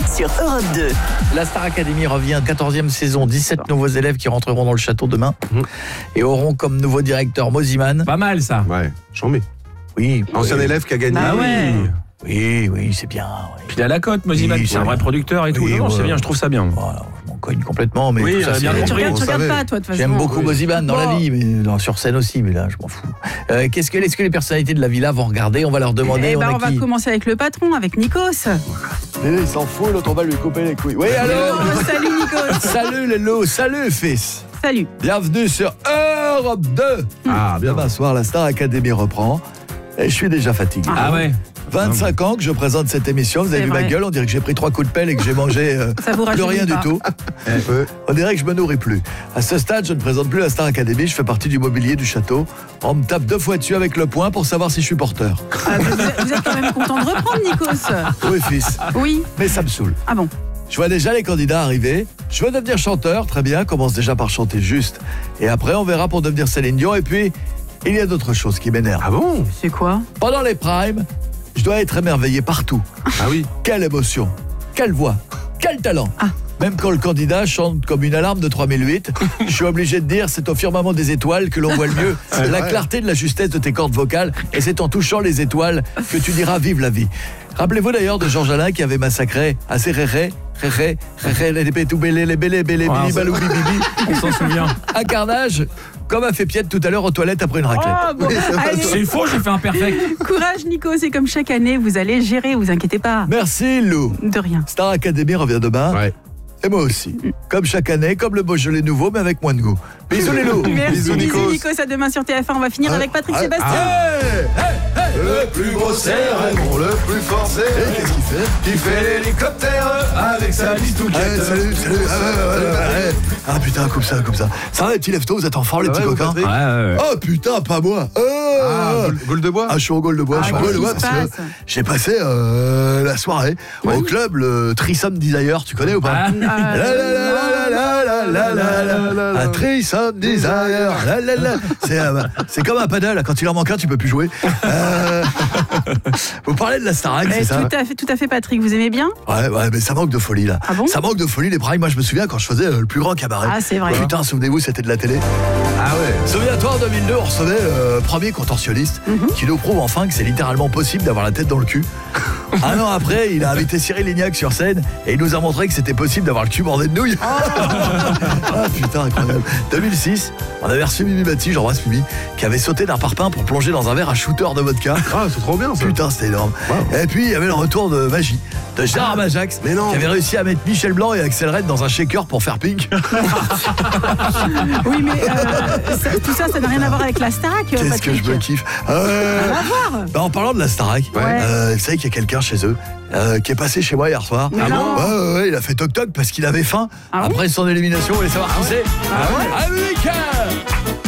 sur Europe 2. La Star Academy revient, 14e saison, 17 nouveaux élèves qui rentreront dans le château demain et auront comme nouveau directeur Moziman. Pas mal ça. Ouais, j'en mets. Oui. Ancien élève qui a gagné. Ah ouais. Oui, c'est bien. Oui. Puis il a la cote, Moziman, Oui, c'est un c'est vrai bien. producteur et tout. Oui, non, c'est ouais. bien, je trouve ça bien. Voilà, je m'en cogne complètement, mais Oui, tout ça, bien c'est- compris. Tu on regardes savait. pas, toi, de toute façon. J'aime beaucoup Moziman dans la Bon. vie, mais sur scène aussi, mais là, je m'en fous. Est-ce que les personnalités de la villa vont regarder? On va leur demander. Eh ben, a on va qui commencer avec le patron, avec Nikos. Il s'en fout, l'autre on va lui couper les couilles. Oui, alors Salut Nikos. Salut Lélo, salut fils. Salut. Bienvenue sur Europe 2. Ah, bien. Demain soir, la Star Academy reprend. Et je suis déjà fatigué. Ah ouais. 25 ans que je présente cette émission. Vous avez C'est vu ma vrai. gueule, on dirait que j'ai pris 3 coups de pelle et que j'ai mangé Ça vous plus rajeunit rien pas. du tout. On dirait que je me nourris plus. À ce stade, je ne présente plus la Star Academy. Je fais partie du mobilier du château. On me tape 2 fois dessus avec le poing pour savoir si je suis porteur. Ah, vous êtes quand même content de reprendre, Nikos. Oui, fils. Oui. Mais ça me saoule. Ah bon. Je vois déjà les candidats arriver. Je veux devenir chanteur, très bien. Commence déjà par chanter juste. Et après, on verra pour devenir Céline Dion. Et puis, il y a d'autres choses qui m'énervent. Ah bon? C'est quoi? Pendant les primes, je dois être émerveillé partout. Ah oui. Quelle émotion, quelle voix, quel talent. Ah. Même quand le candidat chante comme une alarme de 3008, je suis obligé de dire c'est au firmament des étoiles que l'on voit le mieux la vrai. clarté de la justesse de tes cordes vocales et c'est en touchant les étoiles que tu diras vive la vie. Rappelez-vous d'ailleurs de Georges Alain qui avait massacré assez réré, les tout bélé, les bélé, bili, balou, bibi, On s'en souvient. un carnage comme a fait Piette tout à l'heure aux toilettes après une raclette. Oh bon. Allez, C'est faux, j'ai fait un perfect. courage Nikos, et comme chaque année, vous allez gérer, vous inquiétez pas. Merci Lou. De rien. Star Academy revient demain. Ouais. Et moi aussi. Comme chaque année, comme le Beaujolais nouveau, mais avec moins de goût. Bisous les loups. Merci, Bisous, bisous Nikos. Nikos, à demain sur TF1. On va finir avec Patrick Ah, Sébastien. Le plus gros c'est Raymond, le plus fort c'est. Qu'est-ce qu'il fait? Il fait l'hélicoptère avec sa bistouquette. Salut. Ah putain, comme ça. Ça va les petits leftos, vous êtes en forme les Ça petits va, coquins? Patrick Ouais. Oh putain, pas moi. Ah, Gaule de bois. Ah, je suis au Gaule de bois, je suis au Gaule de bois qu'est-ce qui parce se que passe j'ai passé la soirée au club, le Threesome Desire, tu connais ou pas? Un Threesome Desire. C'est comme un paddle, quand il en manque un, tu peux plus jouer. Vous parlez de la Starac, c'est ça? Tout à fait Patrick, vous aimez bien? Ouais, mais ça manque de folie là. Ah bon? Ça manque de folie les primes. Moi, je me souviens quand je faisais le plus grand cabaret. Ah, c'est vrai. Putain, souvenez-vous, c'était de la télé. Ah ouais. Souviens-toi, en 2002, on recevait le premier contorsionniste qui nous prouve enfin que c'est littéralement possible d'avoir la tête dans le cul. Un an après, il a invité Cyril Lignac sur scène et il nous a montré que c'était possible d'avoir le cul bordé de nouilles. Ah putain, incroyable. 2006, on avait reçu Mimi Bati, j'embrasse Mimi, qui avait sauté d'un parpaing pour plonger dans un verre à shooter de vodka. Ah, c'est trop bien ça. Putain, c'était énorme. Wow. Et puis, il y avait le retour de Magie, de Gérard Majax, Mais non. qui avait réussi à mettre Michel Blanc et Axel Red dans un shaker pour faire pink. Oui, mais tout ça n'a rien à voir avec la Starac, Qu'est-ce Patrick. que je me kiffe. Rien à voir. En parlant de la Starac, vous savez qu'il y a quelqu'un chez eux qui est passé chez moi hier soir. Mais non. Ouais, il a fait toc-toc parce qu'il avait faim. Ah bon Après son élimination, vous voulez savoir qui c'est? Ah ouais. Américain.